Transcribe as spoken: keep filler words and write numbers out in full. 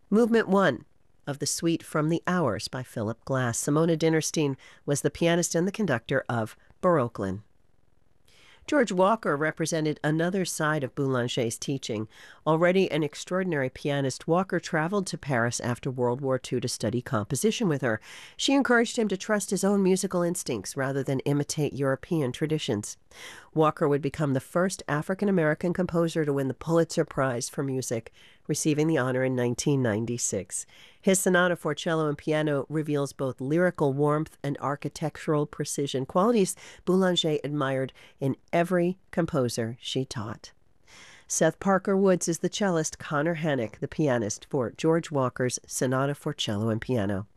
Movement one of the Suite from the Hours by Philip Glass. Simona Dinnerstein was the pianist and the conductor of Baroquelin. George Walker represented another side of Boulanger's teaching. Already an extraordinary pianist, Walker traveled to Paris after World War Two to study composition with her. She encouraged him to trust his own musical instincts rather than imitate European traditions. Walker would become the first African-American composer to win the Pulitzer Prize for Music, receiving the honor in nineteen ninety-six. His sonata for cello and piano reveals both lyrical warmth and architectural precision, qualities Boulanger admired in every composer she taught. Seth Parker Woods is the cellist, Connor Hannock the pianist for George Walker's Sonata for Cello and Piano.